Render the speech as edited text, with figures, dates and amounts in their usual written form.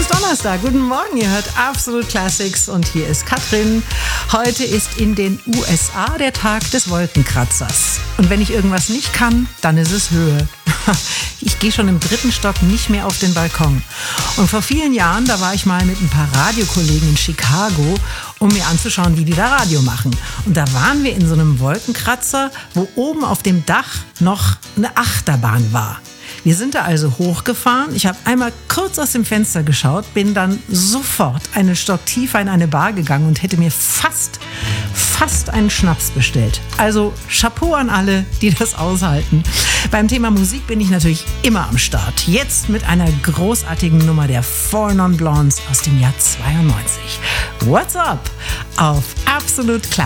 ist Donnerstag. Guten Morgen, ihr hört Absolut Classics und hier ist Katrin. Heute ist in den USA der Tag des Wolkenkratzers. Und wenn ich irgendwas nicht kann, dann ist es Höhe. Ich gehe schon im 3. Stock nicht mehr auf den Balkon. Und vor vielen Jahren, da war ich mal mit ein paar Radiokollegen in Chicago, um mir anzuschauen, wie die da Radio machen. Und da waren wir in so einem Wolkenkratzer, wo oben auf dem Dach noch eine Achterbahn war. Wir sind da also hochgefahren. Ich habe einmal kurz aus dem Fenster geschaut, bin dann sofort einen Stock tiefer in eine Bar gegangen und hätte mir fast einen Schnaps bestellt. Also Chapeau an alle, die das aushalten. Beim Thema Musik bin ich natürlich immer am Start. Jetzt mit einer großartigen Nummer der Four Non Blondes aus dem Jahr 92. What's up? Auf Absolut Classic.